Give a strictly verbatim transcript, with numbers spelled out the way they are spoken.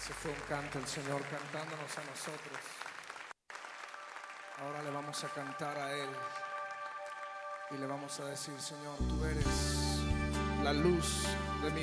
Ese fue un canto, el Señor cantándonos a nosotros. Ahora le vamos a cantar a Él y le vamos a decir: Señor, tú eres la luz de mi